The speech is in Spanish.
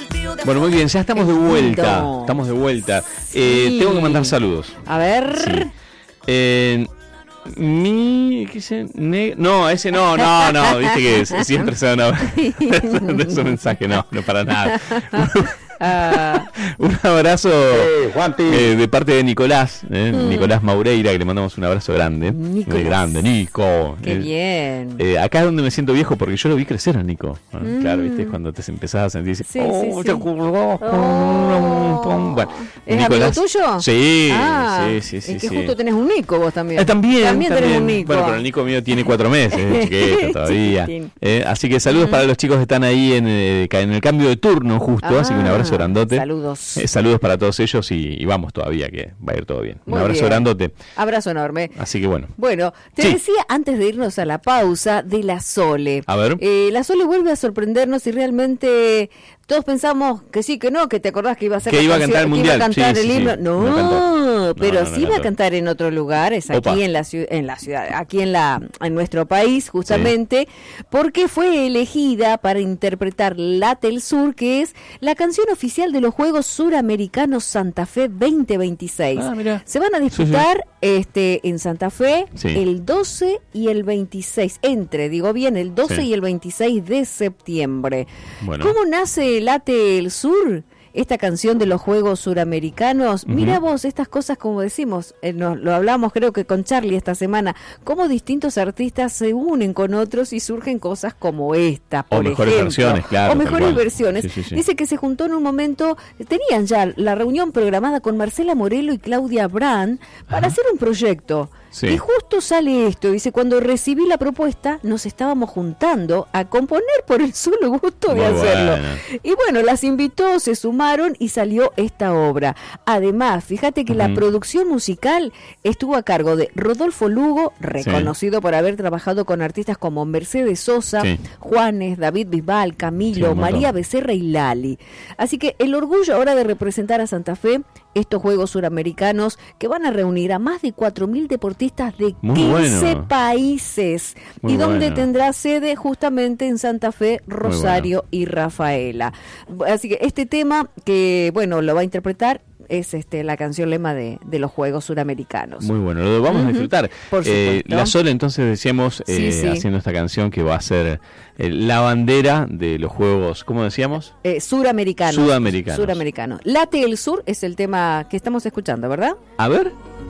Bueno, muy bien, ya estamos de vuelta. Estamos de vuelta. Tengo que mandar saludos. A ver. Sí. ¿Qué dice? No, ese no, viste que siempre se da de ese mensaje, no para nada. Un abrazo de parte de Nicolás, Nicolás Maureira, que le mandamos un abrazo grande. De grande, Nico. Qué bien. Acá es donde me siento viejo porque yo lo vi crecer a Nico. Claro, viste, cuando te empezás a sentir. Sí. Bueno, ¿Es Nicolás, amigo tuyo? Sí. Es que justo tenés un Nico vos también. También tenés un Nico. Bueno, pero el Nico mío tiene 4 meses, chiquito todavía. Así que saludos para los chicos que están ahí en el cambio de turno justo, así que un abrazo grandote. Saludos. Saludos para todos ellos y vamos todavía, que va a ir todo bien. Un Muy abrazo bien. grandote. Abrazo enorme. Así que bueno. Bueno, te decía antes de irnos a la pausa de la Sole. A ver. La Sole vuelve a sorprendernos y realmente todos pensamos que sí, que no, que te acordás que iba a ser que iba a cantar el mundial. Que iba a cantar el himno. No, pero sí iba a cantar en otro lugar, es aquí en la ciudad, aquí en nuestro país justamente, porque fue elegida para interpretar La Telsur, que es la canción oficial de los Juegos Suramericanos Santa Fe 2026. Se van a disputar en Santa Fe el 12 y el 26, el 12 y el 26 de septiembre. Bueno. ¿Cómo nace La Telsur? Esta canción de los Juegos Suramericanos, mira vos, estas cosas, como decimos, lo hablamos creo que con Charlie esta semana, cómo distintos artistas se unen con otros y surgen cosas como esta, por ejemplo. O mejores versiones, claro. O mejores versiones. Sí. Dice que se juntó en un momento, tenían ya la reunión programada con Marcela Morelo y Claudia Brand para hacer un proyecto. Y justo sale esto, dice, cuando recibí la propuesta nos estábamos juntando a componer por el solo gusto de hacerlo. Y bueno, las invitó, se sumaron y salió esta obra. Además, fíjate que la producción musical estuvo a cargo de Rodolfo Lugo, reconocido por haber trabajado con artistas como Mercedes Sosa, Juanes, David Bisbal, Camilo, María Becerra y Lali. Así que el orgullo ahora de representar a Santa Fe, estos Juegos Suramericanos que van a reunir a más de 4.000 deportistas de 15 países y donde tendrá sede justamente en Santa Fe, Rosario y Rafaela. Así que este tema que, bueno, lo va a interpretar es la canción lema de los Juegos Suramericanos. Muy bueno, lo vamos a disfrutar. Por supuesto. La Sole, entonces decíamos, haciendo esta canción que va a ser la bandera de los Juegos, ¿cómo decíamos? Suramericanos. La Telsur es el tema que estamos escuchando, ¿verdad? A ver.